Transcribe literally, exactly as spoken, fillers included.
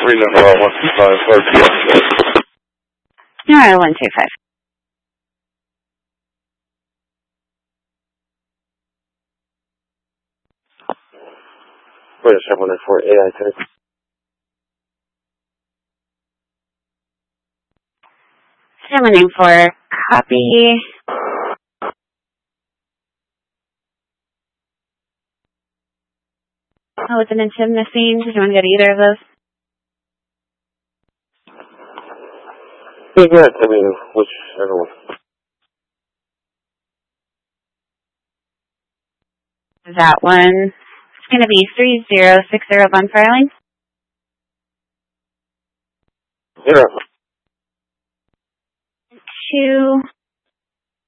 delivery number on one two five R P S. No, one two five. Wait a second, for A I Tech. Seven four, copy. Oh, with an inch missing. Did you want to go to either of those? Yeah, I mean, whichever one. That one. It's going to be three zero six zero on filing. Yeah. Two.